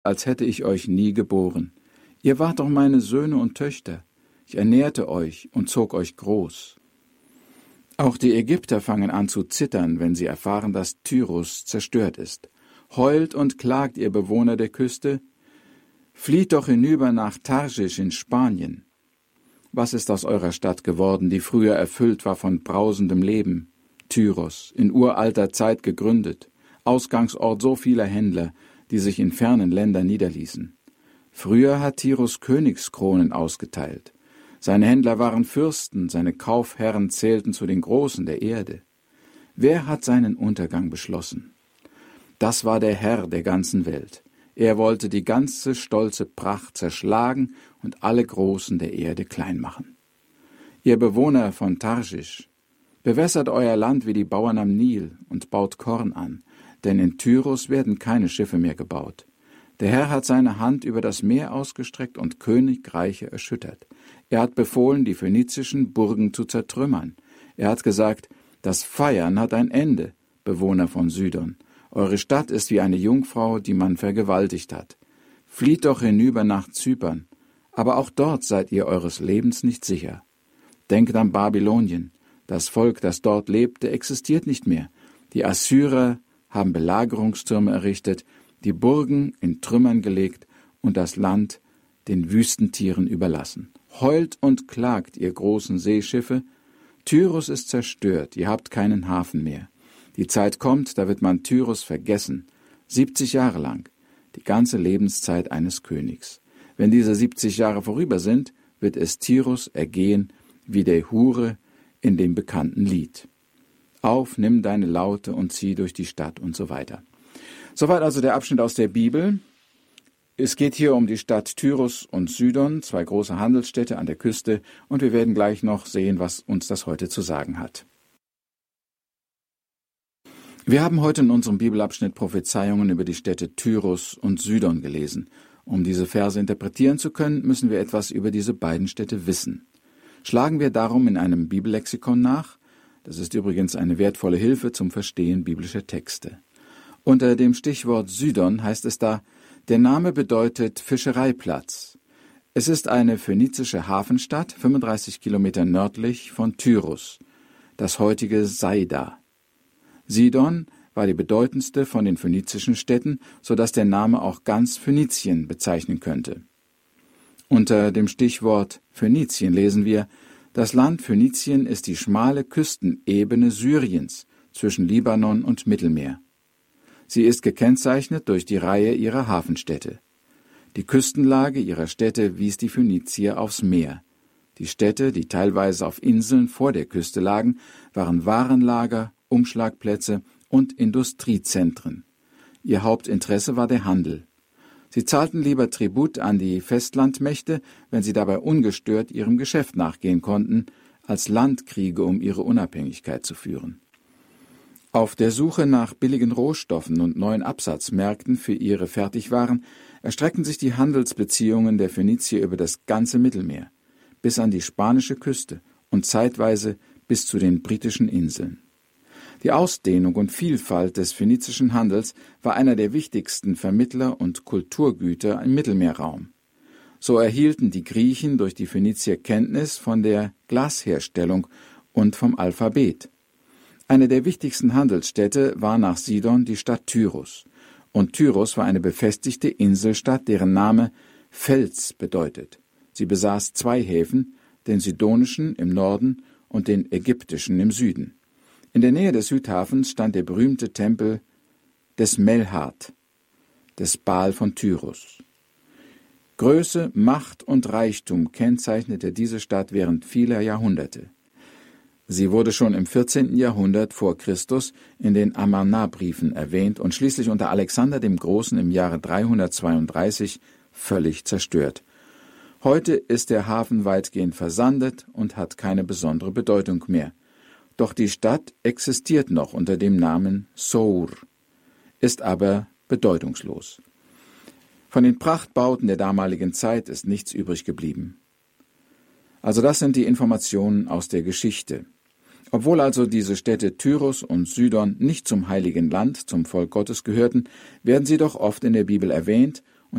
als hätte ich euch nie geboren. Ihr wart doch meine Söhne und Töchter. Ich ernährte euch und zog euch groß. Auch die Ägypter fangen an zu zittern, wenn sie erfahren, dass Tyrus zerstört ist. Heult und klagt, ihr Bewohner der Küste. Flieht doch hinüber nach Tarschisch in Spanien. Was ist aus eurer Stadt geworden, die früher erfüllt war von brausendem Leben? Tyros, in uralter Zeit gegründet, Ausgangsort so vieler Händler, die sich in fernen Ländern niederließen. Früher hat Tyros Königskronen ausgeteilt. Seine Händler waren Fürsten, seine Kaufherren zählten zu den Großen der Erde. Wer hat seinen Untergang beschlossen? Das war der Herr der ganzen Welt. Er wollte die ganze stolze Pracht zerschlagen und alle Großen der Erde klein machen. Ihr Bewohner von Tarschisch, bewässert euer Land wie die Bauern am Nil und baut Korn an, denn in Tyros werden keine Schiffe mehr gebaut. Der Herr hat seine Hand über das Meer ausgestreckt und Königreiche erschüttert. Er hat befohlen, die phönizischen Burgen zu zertrümmern. Er hat gesagt, das Feiern hat ein Ende, Bewohner von Sidon. Eure Stadt ist wie eine Jungfrau, die man vergewaltigt hat. Flieht doch hinüber nach Zypern, aber auch dort seid ihr eures Lebens nicht sicher. Denkt an Babylonien. Das Volk, das dort lebte, existiert nicht mehr. Die Assyrer haben Belagerungstürme errichtet, die Burgen in Trümmern gelegt und das Land den Wüstentieren überlassen. Heult und klagt, ihr großen Seeschiffe. Tyros ist zerstört, ihr habt keinen Hafen mehr. Die Zeit kommt, da wird man Tyros vergessen, 70 Jahre lang, die ganze Lebenszeit eines Königs. Wenn diese 70 Jahre vorüber sind, wird es Tyros ergehen wie der Hure in dem bekannten Lied. Auf, nimm deine Laute und zieh durch die Stadt und so weiter. Soweit also der Abschnitt aus der Bibel. Es geht hier um die Stadt Tyros und Sidon, zwei große Handelsstädte an der Küste, und wir werden gleich noch sehen, was uns das heute zu sagen hat. Wir haben heute in unserem Bibelabschnitt Prophezeiungen über die Städte Tyros und Sidon gelesen. Um diese Verse interpretieren zu können, müssen wir etwas über diese beiden Städte wissen. Schlagen wir darum in einem Bibellexikon nach. Das ist übrigens eine wertvolle Hilfe zum Verstehen biblischer Texte. Unter dem Stichwort Sidon heißt es da, der Name bedeutet Fischereiplatz. Es ist eine phönizische Hafenstadt, 35 Kilometer nördlich von Tyros, das heutige Saida. Sidon war die bedeutendste von den phönizischen Städten, sodass der Name auch ganz Phönizien bezeichnen könnte. Unter dem Stichwort Phönizien lesen wir, das Land Phönizien ist die schmale Küstenebene Syriens zwischen Libanon und Mittelmeer. Sie ist gekennzeichnet durch die Reihe ihrer Hafenstädte. Die Küstenlage ihrer Städte wies die Phönizier aufs Meer. Die Städte, die teilweise auf Inseln vor der Küste lagen, waren Warenlager, Umschlagplätze und Industriezentren. Ihr Hauptinteresse war der Handel. Sie zahlten lieber Tribut an die Festlandmächte, wenn sie dabei ungestört ihrem Geschäft nachgehen konnten, als Landkriege um ihre Unabhängigkeit zu führen. Auf der Suche nach billigen Rohstoffen und neuen Absatzmärkten für ihre Fertigwaren erstreckten sich die Handelsbeziehungen der Phönizier über das ganze Mittelmeer, bis an die spanische Küste und zeitweise bis zu den britischen Inseln. Die Ausdehnung und Vielfalt des phönizischen Handels war einer der wichtigsten Vermittler und Kulturgüter im Mittelmeerraum. So erhielten die Griechen durch die Phönizier Kenntnis von der Glasherstellung und vom Alphabet. Eine der wichtigsten Handelsstädte war nach Sidon die Stadt Tyros. Und Tyros war eine befestigte Inselstadt, deren Name Fels bedeutet. Sie besaß zwei Häfen, den sidonischen im Norden und den ägyptischen im Süden. In der Nähe des Südhafens stand der berühmte Tempel des Melhat, des Baal von Tyros. Größe, Macht und Reichtum kennzeichnete diese Stadt während vieler Jahrhunderte. Sie wurde schon im 14. Jahrhundert vor Christus in den Amarna-Briefen erwähnt und schließlich unter Alexander dem Großen im Jahre 332 völlig zerstört. Heute ist der Hafen weitgehend versandet und hat keine besondere Bedeutung mehr. Doch die Stadt existiert noch unter dem Namen Sour, ist aber bedeutungslos. Von den Prachtbauten der damaligen Zeit ist nichts übrig geblieben. Also das sind die Informationen aus der Geschichte. Obwohl also diese Städte Tyros und Sidon nicht zum Heiligen Land, zum Volk Gottes gehörten, werden sie doch oft in der Bibel erwähnt